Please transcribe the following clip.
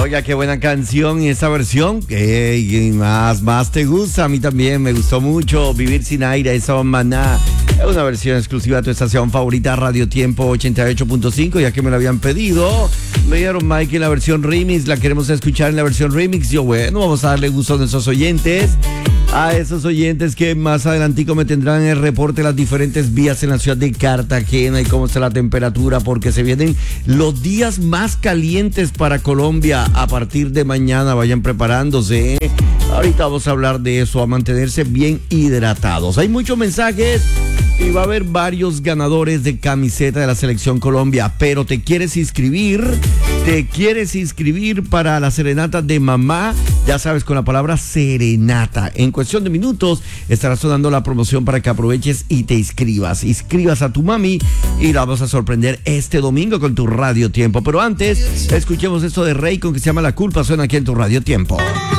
Oiga, qué buena canción y esa versión que más te gusta. A mí también me gustó mucho. Vivir sin aire, esa Maná. Es una versión exclusiva de tu estación favorita, Radio Tiempo 88.5, ya que me la habían pedido. Me dijeron, Mike, en la versión remix, la queremos escuchar en la versión remix. Yo, bueno, vamos a darle gusto a nuestros oyentes. A esos oyentes que más adelantico me tendrán el reporte de las diferentes vías en la ciudad de Cartagena y cómo está la temperatura, porque se vienen los días más calientes para Colombia a partir de mañana. Vayan preparándose. Ahorita vamos a hablar de eso, a mantenerse bien hidratados. Hay muchos mensajes y va a haber varios ganadores de camiseta de la Selección Colombia, pero ¿te quieres inscribir? ¿Te quieres inscribir para la serenata de mamá? Ya sabes, con la palabra serenata. En cuestión de minutos estará sonando la promoción para que aproveches y te inscribas. Inscribas a tu mami y la vamos a sorprender este domingo con tu Radio Tiempo. Pero antes, escuchemos esto de Rey con que se llama La Culpa. Suena aquí en tu Radio Tiempo.